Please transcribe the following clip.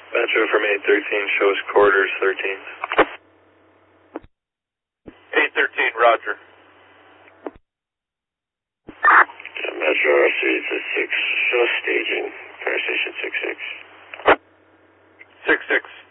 Metro from 813 shows quarters 13. 813, roger. Metro RC to 6, show staging, fire station 66. 66.